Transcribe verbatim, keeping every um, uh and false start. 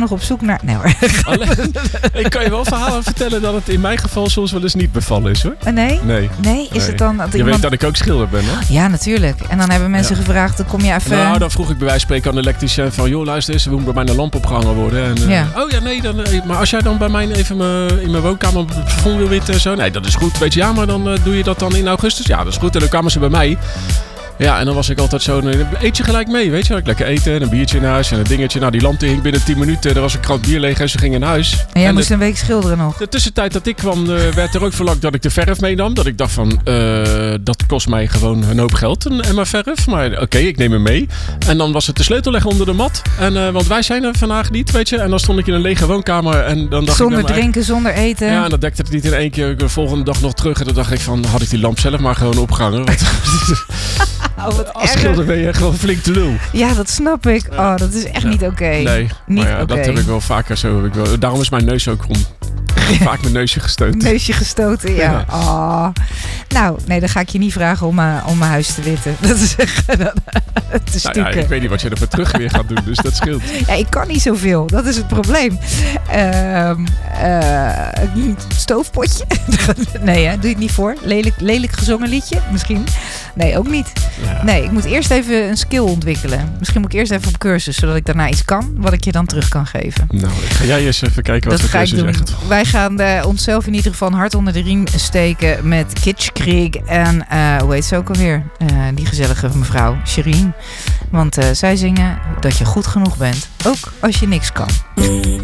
nog op zoek naar... Nee hoor. Alleen, ik kan je wel verhalen vertellen dat het in mijn geval soms wel eens niet bevallen is, hoor. Uh, nee? Nee. Nee? Is nee. het dan... Dat je iemand... weet dat ik ook schilder ben, hè? Ja, natuurlijk. En dan hebben mensen ja. gevraagd, dan kom je even... Nou, dan vroeg ik bij wijze van spreken aan de elektricien van... joh, luister eens, er moet bij mij een lamp opgehangen worden. En, uh, ja. Oh ja, nee, dan, uh, maar als jij dan bij mij even me, in mijn woonkamer op het plafond wil witten en zo... Nee, dat is goed, weet je. Ja, maar dan uh, doe je dat dan in augustus? Ja, dat is goed. En dan kwamen ze bij mij... Ja, en dan was ik altijd zo, eet je gelijk mee, weet je wel. Ik lekker eten en een biertje in huis en een dingetje. Nou, die lamp die hing binnen tien minuten. Er was een krat bier leeg en ze gingen naar huis. En jij en moest de, een week schilderen nog? De tussentijd dat ik kwam, uh, werd er ook verlangd dat ik de verf meenam. Dat ik dacht van, uh, dat kost mij gewoon een hoop geld, een emmer verf. Maar oké, okay, ik neem hem mee. En dan was het de sleutel leggen onder de mat. En, uh, want wij zijn er vandaag niet, weet je. En dan stond ik in een lege woonkamer. En dan dacht zonder ik drinken, eigen... zonder eten. Ja, en dan dekte het niet in één keer. De volgende dag nog terug. En dan dacht ik van, had ik die lamp zelf maar gewoon opgehangen. Oh, wat als schilder ben je gewoon flink te lul. Ja, dat snap ik. Oh, dat is echt ja. niet oké. Okay. Nee, niet maar ja, okay. dat heb ik wel vaker zo. Heb ik wel. Daarom is mijn neus ook krom. Vaak mijn neusje gestoten. Neusje gestoten, ja. ja. Oh. Nou, nee, dan ga ik je niet vragen om, uh, om mijn huis te witten. Dat is echt te nou ja, ik weet niet wat je ervoor terug weer gaat doen, dus dat scheelt. Ja, ik kan niet zoveel. Dat is het probleem. Uh, uh, stoofpotje? Nee, hè? Doe je het niet voor? Lelijk, lelijk gezongen liedje? Misschien? Nee, ook niet. Ja. Nee, ik moet eerst even een skill ontwikkelen. Misschien moet ik eerst even op cursus, zodat ik daarna iets kan, wat ik je dan terug kan geven. Nou, ga jij eens even kijken wat dat de cursus echt. Wij gaan uh, onszelf in ieder geval een hart onder de riem steken met Kitschkrieg en uh, hoe heet ze ook alweer? Uh, die gezellige mevrouw Shireen. Want uh, zij zingen dat je goed genoeg bent, ook als je niks kan.